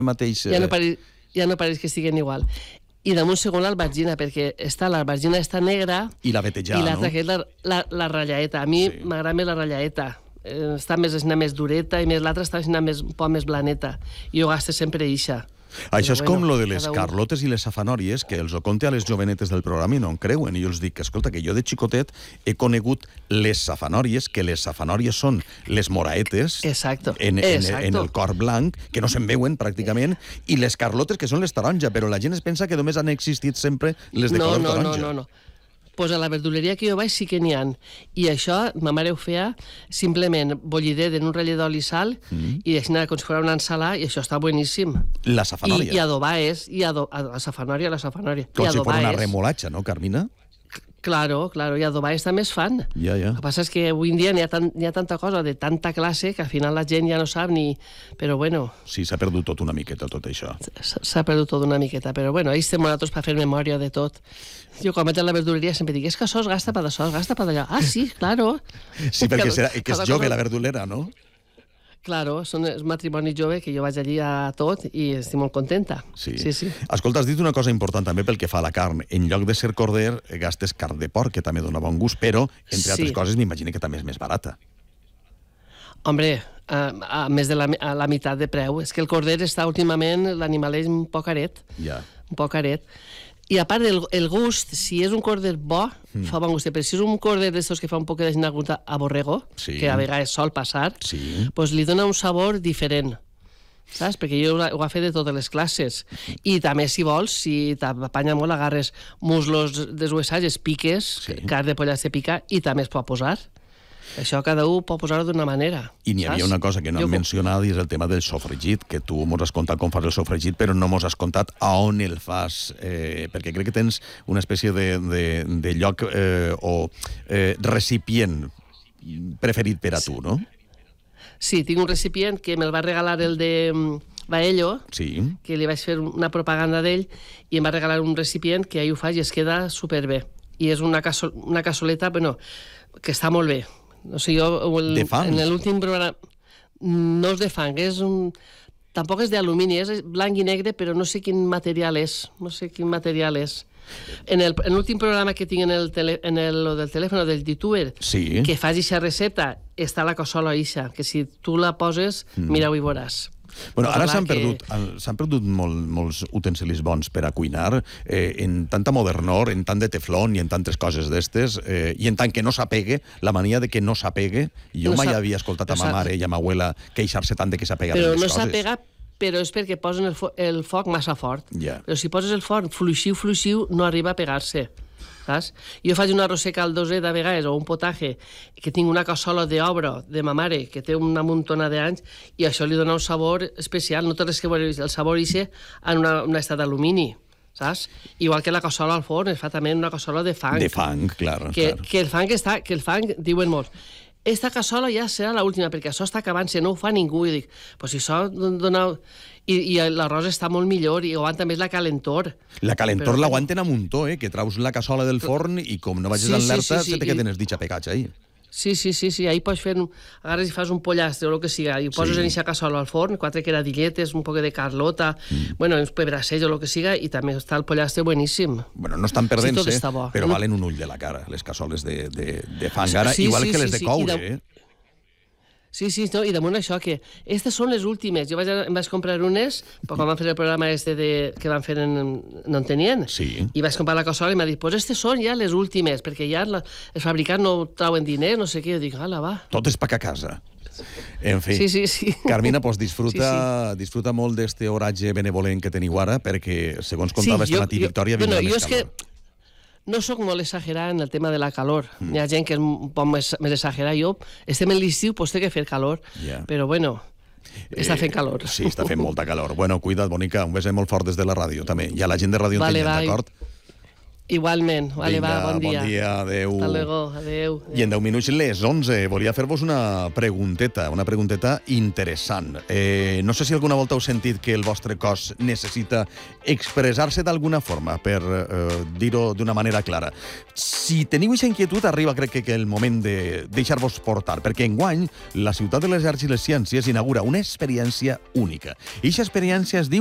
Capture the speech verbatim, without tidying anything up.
mateix... Ja no pareix, ja no pareix que estiguen igual. I damunt segon l'albergina, perquè està l'albergina està negra... I la vetejà, i l'altra no? que és la, la, la ratllaeta. A mi Sí. m'agrada més la ratllaeta. Eh, està més, més dureta i més l'altra està més, un poc més blaneta. Jo gasto sempre ixa. Això Però és bueno, com lo de les cada un- carlotes i les safanòries, que els ho conte a les jovenetes del programa i no en creuen. I jo els dic que, escolta, que jo de xicotet he conegut les safanòries, que les safanòries són les moraetes Exacto, en, en, exacto. en el cor blanc, que no se'n veuen pràcticament, i les carlotes, que són les taronja, però la gent es pensa que només han existit sempre les de no, color no, taronja. No, no, no. Pues a la verduleria que jo vaig sí que n'hi ha. I això, ma mare ho feia simplement bollidet en un raller d'oli i sal mm. i deixar com si fos una ensalada i això està bueníssim. La safanòria. I, i adobar és, i ado, la safanòria, la safanòria. Com I si fos una és, remolatxa, no, Carmina? Claro, claro, i adobar és també es fan. Ja, ja. El que passa és que avui en dia n'hi ha, tan, n'hi ha tanta cosa de tanta classe que al final la gent ja no sap ni... Però bueno... Sí, s'ha perdut tot una miqueta, tot això. S'ha perdut tot una miqueta, però bueno, ahí estem nosaltres per fer memòria de tot. Jo quan vaig a la verduleria sempre dic, és que això es gasta per d'això, es gasta per d'allà. Ah, sí, claro. Sí, perquè Cada- serà, que és cada jove cosa- la verdulera, no? Claro, són els matrimoni jove que jo vaig allí a tot i estic molt contenta. Sí. sí, sí. Escolta, has dit una cosa important també pel que fa a la carn. En lloc de ser corder, gastes carn de porc, que també dona bon gust, però, entre Sí. altres coses, m'imagino que també és més barata. Hombre, a, a més de la, a la meitat de preu. És que el corder està últimament, l'animal és un poc caret. Ja. Un poc caret. I a part, el, el gust, si és un corder bo, mm. fa bon gust. Però si és un corder d'estos que fa un poc de ginaguta a borrego, Sí. que a vegades sol passar, Sí. pues li dona un sabor diferent. Saps? Perquè jo ho he fet de totes les classes. I també, si vols, si t'apanya molt, agarres muslos deshuesats, piques, Sí. carn de polla se pica, i també es pot posar. Això cada un pot posar-ho d'una manera. I n'hi havia saps? una cosa que no Jo hem com- mencionat i és el tema del sofregit, que tu mos has contat com fas el sofregit, però no mos has contat a on el fas, eh, perquè crec que tens una espècie de, de, de lloc eh, o eh, recipient preferit per a tu, no? Sí, tinc un recipient que me'l va regalar el de mm, Baello, Sí. que li vaig fer una propaganda d'ell, i em va regalar un recipient que ahí ho faig i es queda superbé. I és una, caso una cassoleta, bueno, que està molt bé. No sé, jo... El, De fang? En l'últim programa... No és de fang, és un... Tampoc és d'alumini, és blanc i negre, però no sé quin material és. No sé quin material és. En el- en l'últim programa que tinc en el, tele, en el lo del telèfon del youtuber, Sí. que fas eixa recepta, està la cassola eixa, que si tu la poses, mm. mira-ho i veuràs. Bueno, Però ara clar s'han que- perdut, s'han perdut molt, molts utensilis bons per a cuinar, eh, en tanta modernor, en tant de teflon i en tantes coses d'estes, eh, i en tant que no s'apegue, la mania de que no s'apegue. Jo No mai s'ha- havia escoltat a no ma s'ha- mare i a ma abuela queixar-se tant de que s'apegaven Però les no coses. s'apega, però és perquè posen el, fo el foc massa fort. Ja. Però si poses el foc fluixiu, fluixiu, no arriba a pegar-se. Saps? Jo faig un arròs caldoser de vegades o un potatge que tinc una cassola d'obra de ma mare que té una muntona d'anys i això li dona un sabor especial. No té res que veure el sabor ixe en una, una estat d'alumini, saps? Igual que la cassola al forn es fa també en una cassola de fang. De fang, clar. que, clar. que el fang està, que el fang, diuen molts, esta cassola ja serà l'última, perquè això està acabant-se, no ho fa ningú. I dic, pues si això dona... I, i l'arròs està molt millor i aguanta més la calentor. La calentor Però- l'aguanten a muntó, eh? Que traus la cassola del forn i com no vagis Sí, en sí, l'alerta, sí, sí, se te i- queden els dits apegats ahí. Sí, sí, sí, sí, ahí pots fer... Un... Agarres i fas un pollastre o el que siga, i ho poses Sí. en eixa cassola al forn, quatre queradilletes, un poc de carlota, mm. bueno, uns pebracets o el que siga, i també està el pollastre bueníssim. Bueno, no estan perdent-se, tot està bo. però No- valen un ull de la cara, les cassoles de, de, de fang ara, Sí, igual sí, que les sí, de sí, coure, i de- eh? Sí, sí, no, i damunt això, que aquestes són les últimes. Jo vaig, em vaig comprar unes, però quan van fer el programa este de, que van fer en, no en tenien, Sí. i vaig comprar la cassola i m'ha dit, pues aquestes són ja les últimes, perquè ja la, els fabricants no trauen diners, no sé què. Jo dic, ala, va. Tot és pa a casa. En fi. Sí, sí, sí. Carmina, pues disfruta, Sí, disfruta molt d'este oratge benevolent que teniu ara, perquè, segons contava Sí, este jo- matí jo- Victòria, bueno, vindrà jo més és que calor. no sóc molt exagerat en el tema de la calor. Mm. Hi ha gent que és un poc més, més exagerat. Jo, estem en l'estiu, pues té que fer calor. Ja. Però bueno, està fent calor. Eh, sí, està fent molta calor. Bueno, cuida't, bonica, un beset molt fort des de la ràdio, també. I a la gent de Ràdio Vale, Ontinyent, va. d'acord? Igualment. Vale, Vinga, va, bon dia. Bon dia, adeu. Hasta luego, adeu. I en deu minuts les onze. Volia fer-vos una pregunteta, una pregunteta interessant. Eh, no sé si alguna volta heu sentit que el vostre cos necessita expressar-se d'alguna forma, per eh, dir-ho d'una manera clara. Si teniu aquesta inquietud, arriba crec que, que el moment de deixar-vos portar, perquè enguany la Ciutat de les Arts i les Ciències inaugura una experiència única. I aquesta experiència es diu